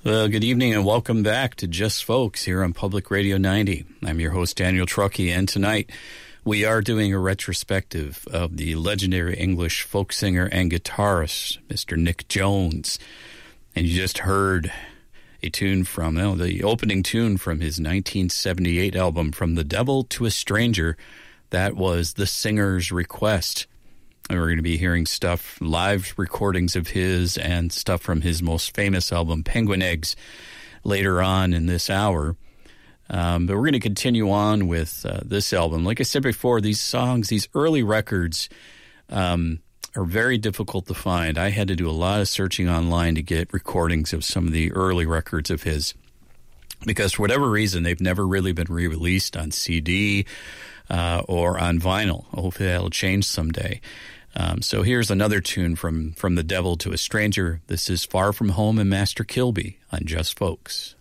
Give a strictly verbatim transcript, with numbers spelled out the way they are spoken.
Well, good evening and welcome back to Just Folks here on Public Radio ninety. I'm your host, Daniel Truckee, and tonight we are doing a retrospective of the legendary English folk singer and guitarist, Mister Nick Jones. And you just heard a tune from, no, the opening tune from his nineteen seventy-eight album, From the Devil to a Stranger. That was The Singer's Request. And we're going to be hearing stuff, live recordings of his and stuff from his most famous album, Penguin Eggs, later on in this hour. Um, but we're going to continue on with uh, this album. Like I said before, these songs, these early records um, are very difficult to find. I had to do a lot of searching online to get recordings of some of the early records of his, because for whatever reason, they've never really been re-released on C D uh, or on vinyl. Hopefully that'll change someday. Um, so here's another tune from From the Devil to a Stranger. This is Far From Home and Master Kilby on Just Folks.